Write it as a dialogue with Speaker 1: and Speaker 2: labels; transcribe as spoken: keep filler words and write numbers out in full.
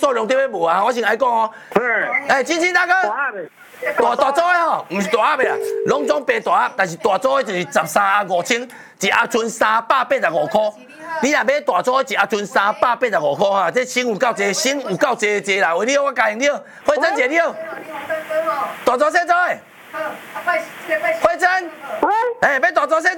Speaker 1: 数量对要无啊，我先来讲哦。哎，金星大哥，大大组的吼，唔是大鸭的啦，拢总白大鸭，但是大组的就是十三五千，一鸭剩三百八十五块。你若买大组的，一鸭剩三百八十五块哈，这先有够济，先有够济济啦。为你好，我教你好，慧珍姐你好，大组小组的，慧珍，哎，要大组小。